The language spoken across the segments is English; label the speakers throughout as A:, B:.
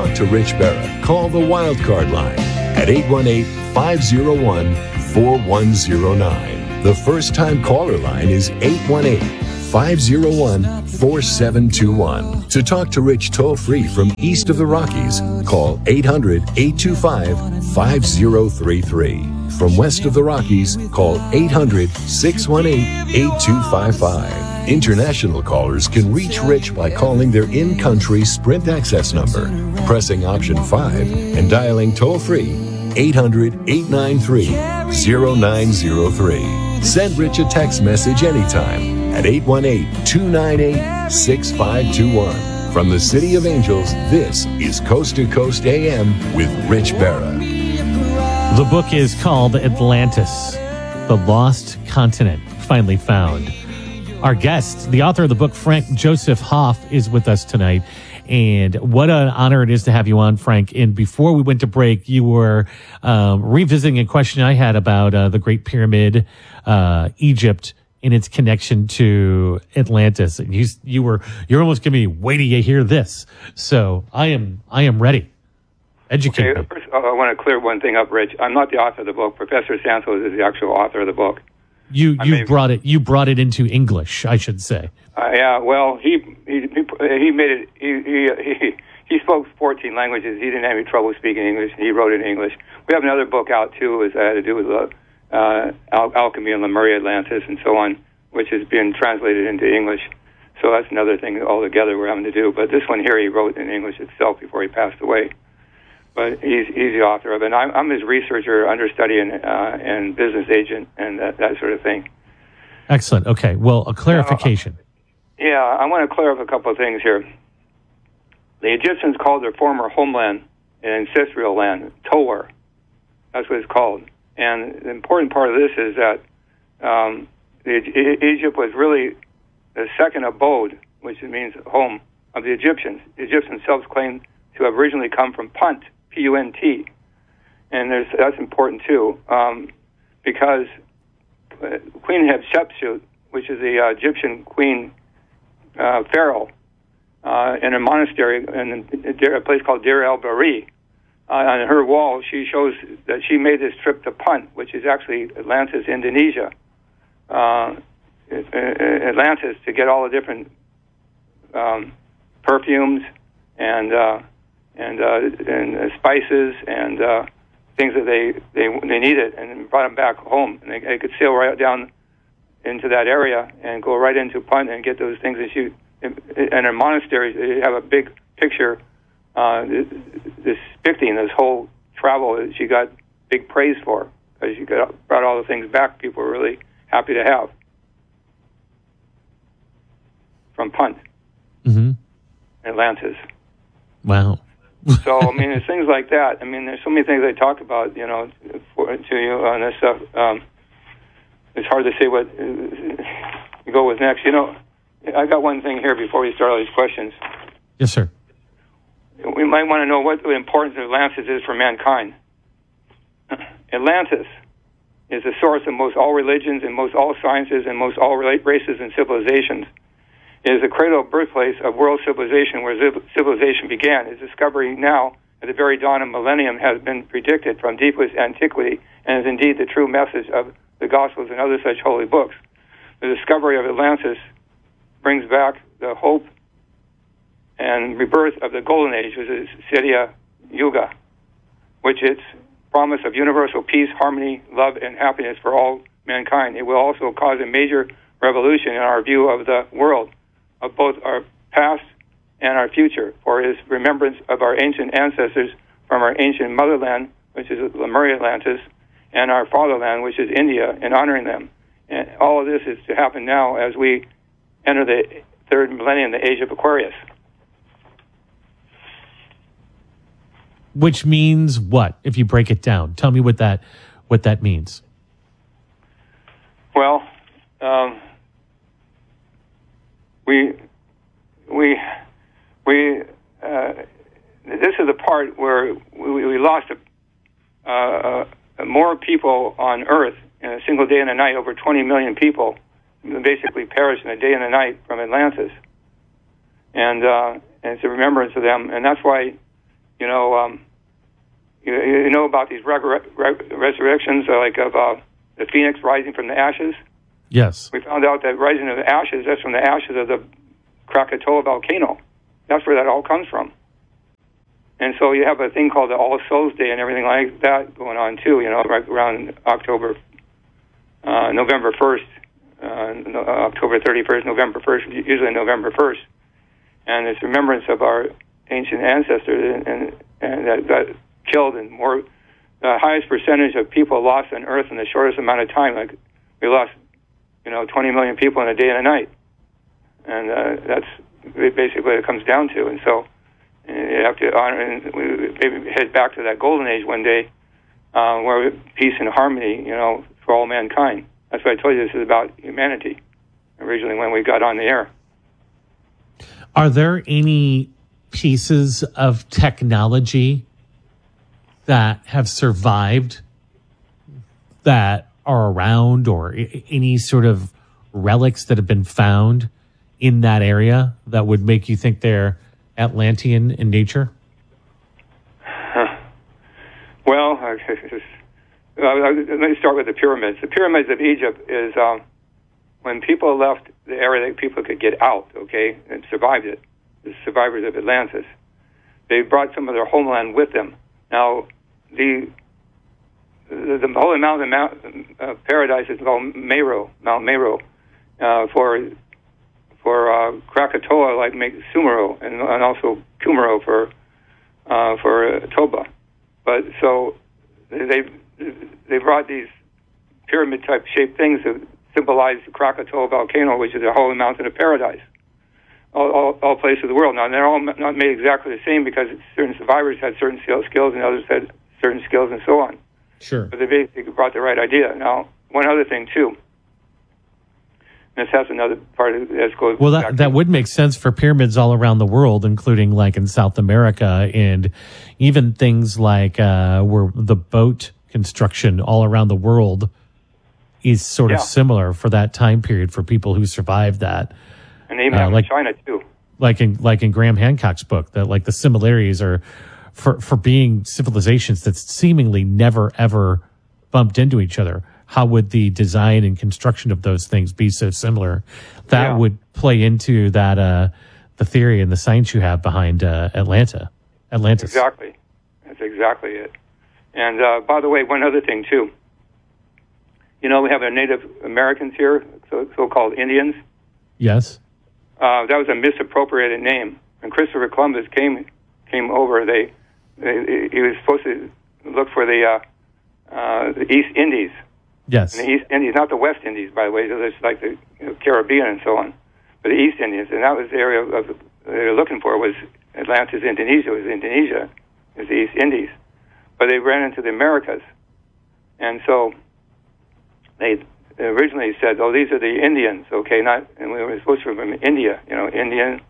A: talk to Rich Berra, call the Wildcard line at 818-501-4109. The first-time caller line is 818-501-4721. To talk to Rich toll-free from east of the Rockies, call 800-825-5033. From west of the Rockies, call 800-618-8255. International callers can reach Rich by calling their in-country Sprint access number, pressing option 5, and dialing toll-free 800-893-0903. Send Rich a text message anytime at 818-298-6521. From the City of Angels, this is Coast to Coast AM with Rich Berra.
B: The book is called Atlantis, The Lost Continent Finally Found. Our guest, the author of the book, Frank Joseph Hoff, is with us tonight. And what an honor it is to have you on, Frank. And before we went to break, you were revisiting a question I had about the Great Pyramid, Egypt, and its connection to Atlantis. And you're almost giving me, wait till you hear this. So I am ready. Educate me.
C: First, I want to clear one thing up, Rich. I'm not the author of the book. Professor Santos is the actual author of the book. You brought it into English, I should say. Yeah. Well, he made it. He spoke 14 languages. He didn't have any trouble speaking English. He wrote it in English. We have another book out too, that had to do with alchemy and Lemuria, Atlantis, and so on, which has been translated into English. So that's another thing altogether we're having to do. But this one here, he wrote in English itself before he passed away. But he's the author of it. And I'm his researcher, understudy, and business agent, and that sort of thing. Excellent. Okay. Well, a clarification. I want to clear up a couple of things here. The Egyptians called their former homeland and ancestral land Towar. That's what it's called. And the important part of this is that Egypt was really the second abode, which means home, of the Egyptians. The Egyptians themselves claimed to have originally come from Punt, P-U-N-T. And that's important, too, because Queen Hatshepsut, which is the Egyptian queen pharaoh, in a monastery in a place called Deir el-Bahari, on her wall, she shows that she made this trip to Punt, which is actually Atlantis, Indonesia. Atlantis, to get all the different perfumes and spices and things that they needed, and brought them back home. And they could sail right down into that area and go right into Punt and get those things. And in monasteries, they have a big picture depicting this whole travel that she got big praise for, because she brought all the things back people were really happy to have from Punt, Atlantis. Wow. So, I mean, there's things like that. I mean, there's so many things I talk about, to you on this stuff. It's hard to say what to go with next. I got one thing here before we start all these questions. Yes, sir. We might want to know what the importance of Atlantis is for mankind. Atlantis is the source of most all religions and most all sciences and most all races and civilizations. It is the cradle birthplace of world civilization, where civilization began. Its discovery now, at the very dawn of millennium, has been predicted from deepest antiquity, and is indeed the true message of the Gospels and other such holy books. The discovery of Atlantis brings back the hope and rebirth of the Golden Age, which is Satya Yuga, which its promise of universal peace, harmony, love, and happiness for all mankind. It will also cause a major revolution in our view of the world, of both our past and our future, for his remembrance of our ancient ancestors from our ancient motherland, which is Lemuria, Atlantis, and our fatherland, which is India, and honoring them. And all of this is to happen now as we enter the third millennium, the age of Aquarius. Which means what, if you break it down? Tell me what that means. Well, this is the part where we lost more people on Earth in a single day and a night. Over 20 million people basically perished in a day and a night from Atlantis, and it's a remembrance of them, and that's why you know about these resurrections, like of the phoenix rising from the ashes.
B: Yes.
C: We found out that rising of the ashes, that's from the ashes of the Krakatoa volcano. That's where that all comes from. And so you have a thing called the All Souls Day and everything like that going on too, right around November 1st, October 31st, November 1st, usually November 1st. And it's remembrance of our ancient ancestors and that got killed, and the highest percentage of people lost on Earth in the shortest amount of time. Like we lost, 20 million people in a day and a night. And that's basically what it comes down to. And so you have to honor, and we maybe head back to that golden age one day, where peace and harmony, for all mankind. That's why I told you this is about humanity originally when we got on the air.
B: Are there any pieces of technology that have survived that are around, or any sort of relics that have been found in that area that would make you think they're Atlantean in nature?
C: Well, let me start with the pyramids. The pyramids of Egypt is when people left the area that people could get out, and survived it, the survivors of Atlantis, they brought some of their homeland with them. Now, the holy mountain paradise is called Mount Meru, for Krakatoa, like Sumeru, and also Kumero for Toba. But so they brought these pyramid type shaped things that symbolize the Krakatoa volcano, which is the holy mountain of paradise. All places of the world. Now, they're all not made exactly the same because certain survivors had certain skills and others had certain skills and so on.
B: Sure.
C: But they basically brought the right idea. Now, one other thing, too. This has another part of it.
B: Well, that would make sense for pyramids all around the world, including like in South America, and even things like where the boat construction all around the world is sort of similar for that time period for people who survived that.
C: And even in China too.
B: Like in Graham Hancock's book, that like the similarities are for being civilizations that seemingly never ever bumped into each other. How would the design and construction of those things be so similar? That would play into that the theory and the science you have behind Atlantis.
C: Exactly. That's exactly it. And by the way, one other thing too. We have our Native Americans here, so-called Indians.
B: Yes.
C: That was a misappropriated name. When Christopher Columbus came over, he was supposed to look for the East Indies.
B: Yes.
C: And the East Indies, not the West Indies, by the way. So there's like the Caribbean and so on, but the East Indies, and that was the area they were looking for was Atlantis, Indonesia. Indonesia is the East Indies, but they ran into the Americas, and so they originally said, "Oh, these are the Indians." And we were supposed to be from India, Indian,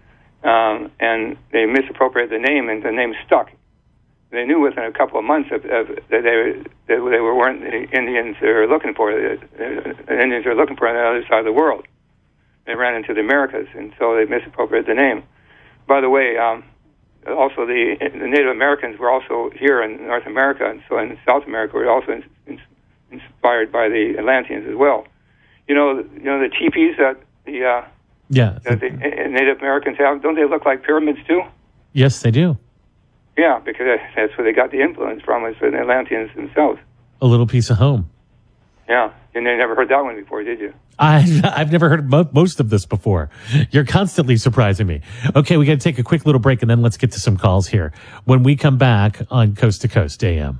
C: and they misappropriated the name, and the name stuck. They knew within a couple of months that they weren't the Indians they were looking for. The Indians they were looking for on the other side of the world. They ran into the Americas, and so they misappropriated the name. By the way, also the Native Americans were also here in North America, and so in South America were also inspired by the Atlanteans as well. The teepees that that the Native Americans have, don't they look like pyramids too?
B: Yes, they do.
C: Yeah, because that's where they got the influence from, was from the Atlanteans themselves.
B: A little piece of home.
C: Yeah, and you never heard that one before, did you?
B: I've never heard most of this before. You're constantly surprising me. Okay, we got to take a quick little break, and then let's get to some calls here. When we come back on Coast to Coast AM.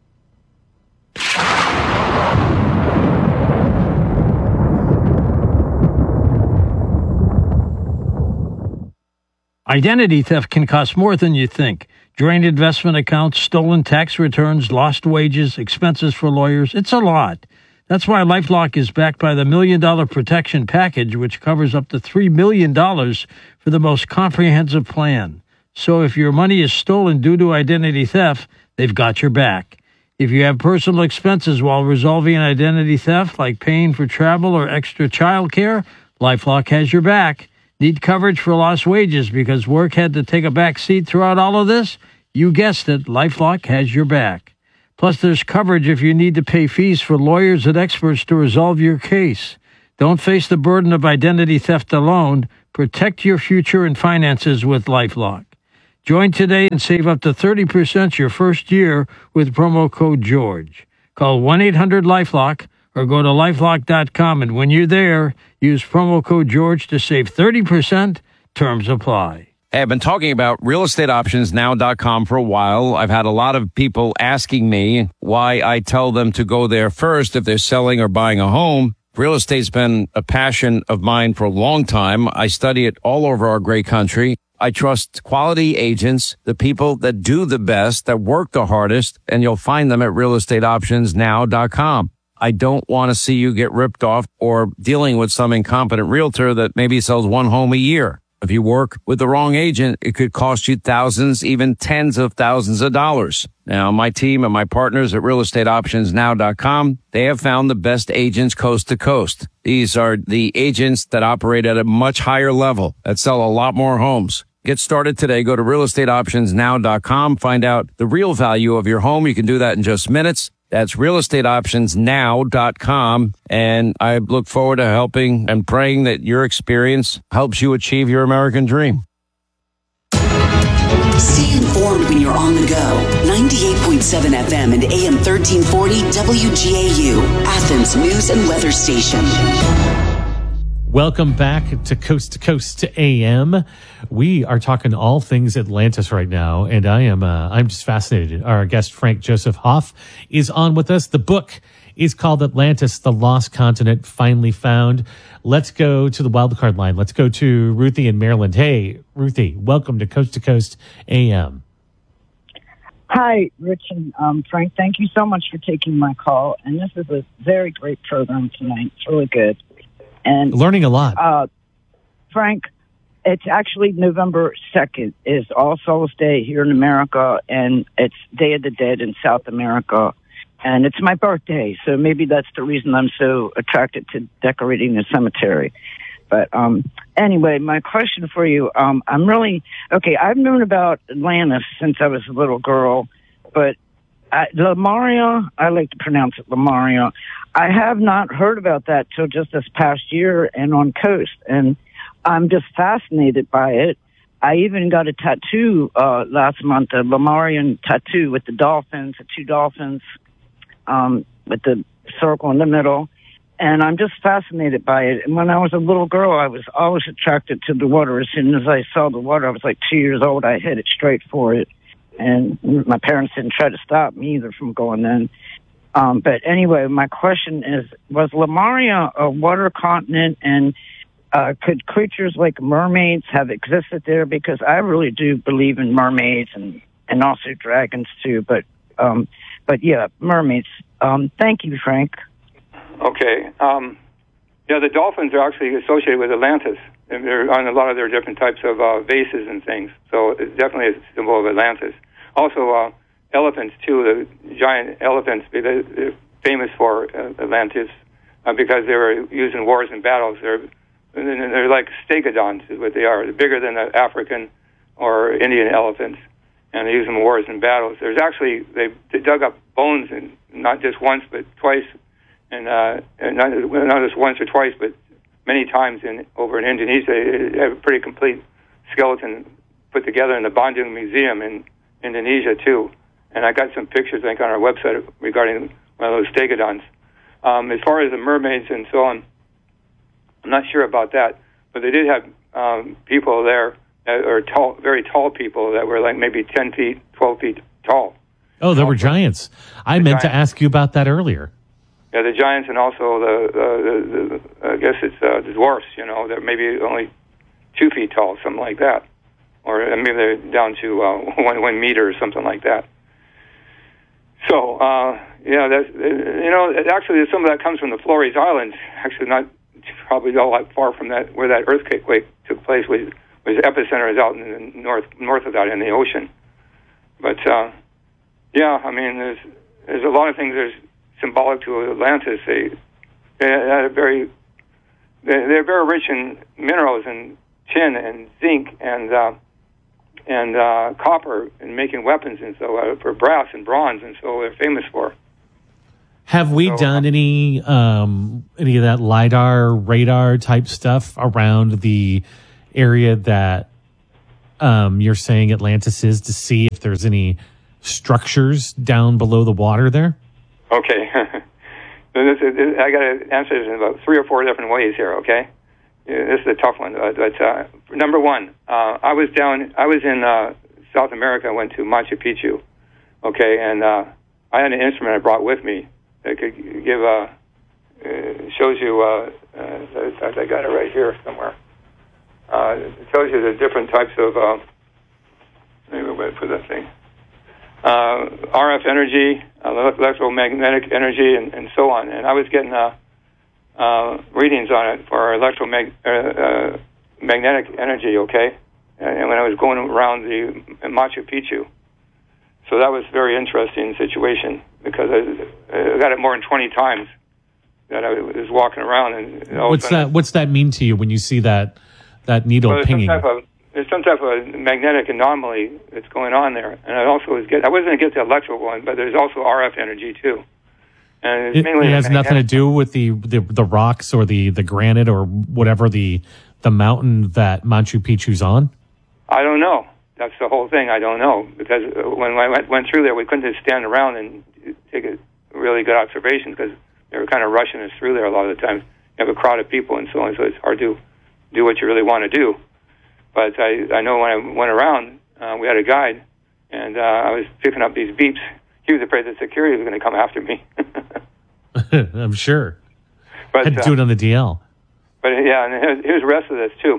D: Identity theft can cost more than you think. Drained investment accounts, stolen tax returns, lost wages, expenses for lawyers. It's a lot. That's why LifeLock is backed by the $1 Million Protection Package, which covers up to $3 million for the most comprehensive plan. So if your money is stolen due to identity theft, they've got your back. If you have personal expenses while resolving an identity theft, like paying for travel or extra child care, LifeLock has your back. Need coverage for lost wages because work had to take a back seat throughout all of this? You guessed it, LifeLock has your back. Plus, there's coverage if you need to pay fees for lawyers and experts to resolve your case. Don't face the burden of identity theft alone. Protect your future and finances with LifeLock. Join today and save up to 30% your first year with promo code GEORGE. Call 1-800-LifeLock or go to lifelock.com, and when you're there, use promo code GEORGE to save 30%. Terms apply.
E: Hey, I've been talking about realestateoptionsnow.com for a while. I've had a lot of people asking me why I tell them to go there first if they're selling or buying a home. Real estate's been a passion of mine for a long time. I study it all over our great country. I trust quality agents, the people that do the best, that work the hardest, and you'll find them at realestateoptionsnow.com. I don't want to see you get ripped off or dealing with some incompetent realtor that maybe sells one home a year. If you work with the wrong agent, it could cost you thousands, even tens of thousands of dollars. Now, my team and my partners at realestateoptionsnow.com, they have found the best agents coast to coast. These are the agents that operate at a much higher level, that sell a lot more homes. Get started today. Go to realestateoptionsnow.com. Find out the real value of your home. You can do that in just minutes. That's realestateoptionsnow.com. And I look forward to helping and praying that your experience helps you achieve your American dream.
F: Stay informed when you're on the go. 98.7 FM and AM 1340 WGAU, Athens News and Weather Station.
B: Welcome back to Coast AM. We are talking all things Atlantis right now, and I'm just fascinated. Our guest Frank Joseph Hoff is on with us. The book is called Atlantis: The Lost Continent Finally Found. Let's go to the wildcard line. Let's go to Ruthie in Maryland. Hey, Ruthie, welcome to Coast AM.
G: Hi, Rich and Frank. Thank you so much for taking my call. And this is a very great program tonight. It's really good. And
B: learning a lot.
G: Frank, it's actually November 2nd is All Souls Day here in America, and it's Day of the Dead in South America. And it's my birthday, so maybe that's the reason I'm so attracted to decorating the cemetery. But anyway, my question for you, I've known about Atlantis since I was a little girl, but Lemuria, I like to pronounce it Lemuria. I have not heard about that till just this past year and on Coast, and I'm just fascinated by it. I even got a tattoo last month, a Lemurian tattoo with the dolphins, the two dolphins, with the circle in the middle, and I'm just fascinated by it. And when I was a little girl, I was always attracted to the water. As soon as I saw the water, I was like 2 years old, I headed straight for it. And my parents didn't try to stop me either from going in. But anyway, my question is, was Lemuria a water continent, and could creatures like mermaids have existed there? Because I really do believe in mermaids and also dragons too. But yeah, mermaids. Thank you, Frank.
C: Okay. The dolphins are actually associated with Atlantis. And they're on a lot of their different types of vases and things. So it's definitely a symbol of Atlantis. Also, elephants, too, the giant elephants, they're famous for Atlantis because they were used in wars and battles. They're like stegodons is what they are. They're bigger than the African or Indian elephants, and they use them in wars and battles. There's actually, they dug up bones, and not just once, but twice, and not just once or twice, but many times over in Indonesia. They have a pretty complete skeleton put together in the Bandung Museum in Indonesia, too. And I got some pictures, I think, on our website regarding one of those stegodons. As far as the mermaids and so on, I'm not sure about that, but they did have people there that are tall, very tall people that were like maybe 10 feet, 12 feet tall.
B: Oh, there were giants. I meant to ask you about that earlier.
C: Yeah, the giants, and also the I guess it's the dwarfs. They're maybe only 2 feet tall, something like that, or maybe they're down to 1 meter or something like that. So that's actually some of that comes from the Flores Islands. Actually, not probably all that far from that where that earthquake took place. Was epicenter is out in the north of that in the ocean. But there's a lot of things there's symbolic to Atlantis. They're very rich in minerals and tin and zinc, and copper and making weapons, and so for brass and bronze, and so they're famous for.
B: Have we done any of that LiDAR, radar type stuff around the area that you're saying Atlantis is, to see if there's any structures down below the water there?
C: Okay. I got to answer this in about 3 or 4 different ways here, okay? This is a tough one. But number one, I was in South America. I went to Machu Picchu, okay? And I had an instrument I brought with me that could give shows you, I got it right here somewhere. It tells you the different types of, let me wait for that thing. RF energy, electromagnetic energy, and so on. And I was getting readings on it for electromagnetic energy, okay? And when I was going around the Machu Picchu. So that was a very interesting situation because I got it more than 20 times that I was walking around. And
B: What's that mean to you when you see that needle pinging?
C: There's some type of magnetic anomaly that's going on there. And I also was I wasn't going to get the electrical one, but there's also RF energy too. And
B: it has nothing to do with the rocks or the granite or whatever the mountain that Machu Picchu's on?
C: I don't know. That's the whole thing. I don't know. Because when I went through there, we couldn't just stand around and take a really good observation because they were kind of rushing us through there a lot of the times. You have a crowd of people and so on, so it's hard to do what you really want to do. But I know when I went around, we had a guide, and I was picking up these beeps. He was afraid that security was going to come after me.
B: I'm sure.
C: But
B: had to do it on the DL.
C: But yeah, and here's the rest of this too.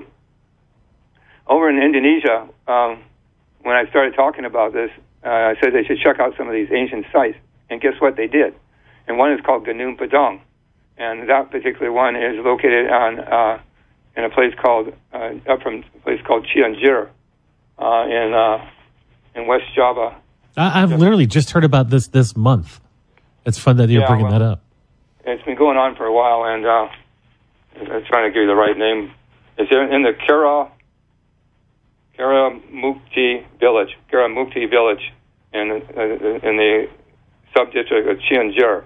C: Over in Indonesia, when I started talking about this, I said they should check out some of these ancient sites. And guess what they did? And one is called Gunung Padang. And that particular one is located on in a place called Cianjur in West Java.
B: I've literally just heard about this month. It's fun that you're bringing that up.
C: It's been going on for a while, and I'm trying to give you the right name. It's in the Karamukti village in the sub-district of Cianjur.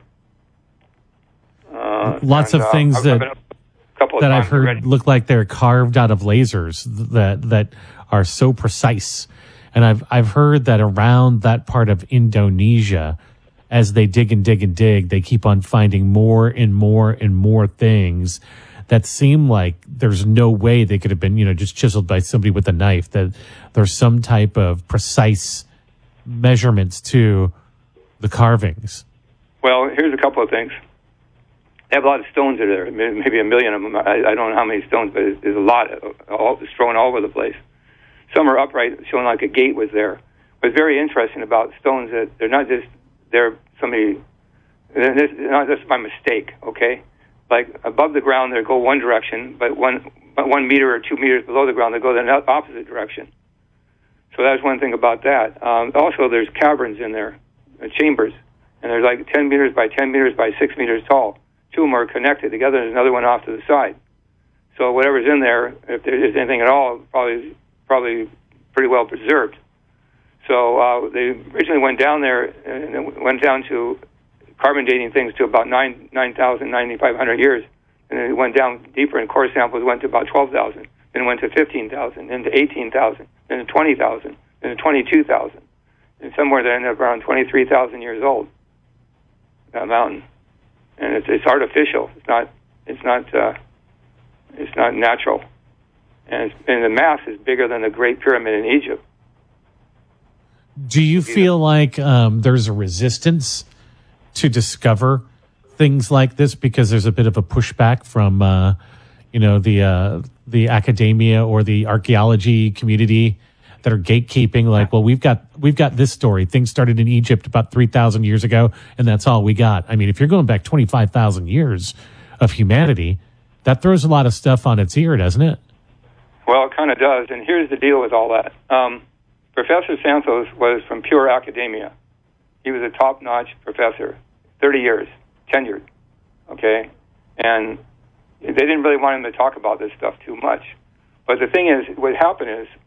B: Lots of things that I've heard look like they're carved out of lasers that are so precise. And I've heard that around that part of Indonesia, as they dig and dig and dig, they keep on finding more and more and more things that seem like there's no way they could have been, just chiseled by somebody with a knife, that there's some type of precise measurements to the carvings.
C: Well, here's a couple of things. They have a lot of stones there, maybe a million of them. I don't know how many stones, but there's a lot thrown all over the place. Some are upright, showing like a gate was there. What's very interesting about stones that they're not just they're not just by mistake, okay? Like above the ground, they go one direction, but 1 meter or 2 meters below the ground, they go the opposite direction. So that's one thing about that. Also, there's caverns in there, chambers, and there's like 10 meters by 10 meters by 6 meters tall. 2 of them are connected together, and there's another one off to the side. So whatever's in there, if there's anything at all, probably pretty well preserved. So they originally went down there and went down to carbon dating things to about 9,000, 9,500 years. And then it went down deeper, and core samples went to about 12,000. Then it went to 15,000, then to 18,000, then to 20,000, then to 22,000. And somewhere they ended up around 23,000 years old, that mountain. And it's artificial. It's not natural. And the mass is bigger than the Great Pyramid in Egypt.
B: Do you feel like there's a resistance to discover things like this because there's a bit of a pushback from the academia or the archaeology community that are gatekeeping? Like, well, we've got this story. Things started in Egypt about 3,000 years ago, and that's all we got. I mean, if you're going back 25,000 years of humanity, that throws a lot of stuff on its ear, doesn't it?
C: Well, it kind of does, and here's the deal with all that. Professor Santos was from pure academia. He was a top-notch professor, 30 years, tenured, okay? And they didn't really want him to talk about this stuff too much. But the thing is, what happened is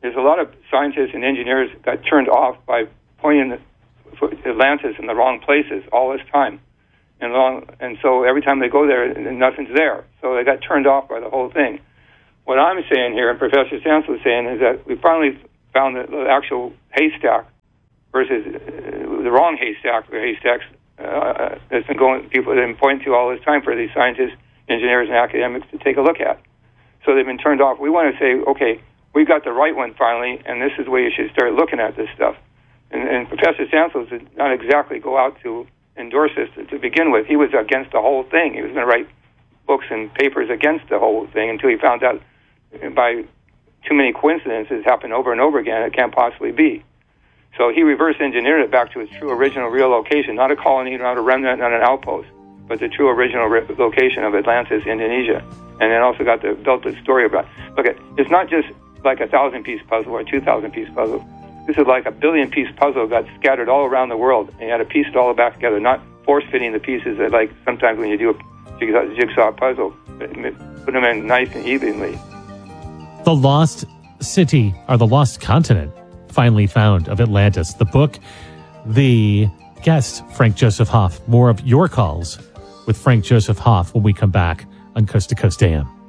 C: there's a lot of scientists and engineers got turned off by pointing Atlantis in the wrong places all this time. And so every time they go there, nothing's there. So they got turned off by the whole thing. What I'm saying here, and Professor Stansel is saying, is that we finally found the actual haystack versus the wrong haystack, or haystacks that's been going, people have been pointing to all this time for these scientists, engineers, and academics to take a look at. So they've been turned off. We want to say, okay, we got the right one finally, and this is where you should start looking at this stuff. And Professor Stansel did not exactly go out to endorse this to begin with. He was against the whole thing. He was going to write books and papers against the whole thing until he found out by too many coincidences happen over and over again, it can't possibly be. So he reverse engineered it back to its true original real location, not a colony, not a remnant, not an outpost, but the true original location of Atlantis, Indonesia. And then also built the story about it. Look, it's not just like a 1,000-piece puzzle or a 2,000-piece puzzle. This is like a billion-piece puzzle got scattered all around the world, and you had to piece it all back together, not force-fitting the pieces that, like, sometimes when you do a jigsaw puzzle, put them in nice and evenly.
B: The Lost City, or the Lost Continent, finally found, of Atlantis. The book, the guest, Frank Joseph Hoff. More of your calls with Frank Joseph Hoff when we come back on Coast to Coast AM.